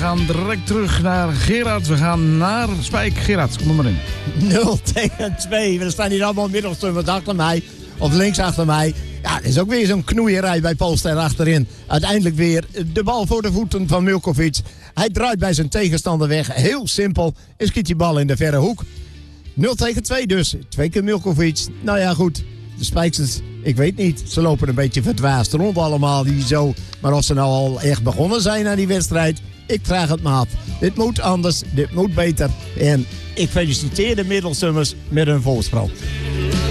gaan direct terug naar Gerard. We gaan naar Spijk. Gerard, kom er maar in. 0-2. We staan hier allemaal middelstummers achter mij. Of links achter mij. Ja, er is ook weer zo'n knoeierij bij Polster achterin. Uiteindelijk weer de bal voor de voeten van Milkovic. Hij draait bij zijn tegenstander weg. Heel simpel. En schiet die bal in de verre hoek. 0-2 dus. 2 keer Milkovic. Nou ja, goed. De Spijksters, ik weet niet. Ze lopen een beetje verdwaasd rond allemaal. Die zo. Maar of ze nou al echt begonnen zijn aan die wedstrijd, ik vraag het me af. Dit moet anders. Dit moet beter. En ik feliciteer de Middelsummers met hun voorsprong.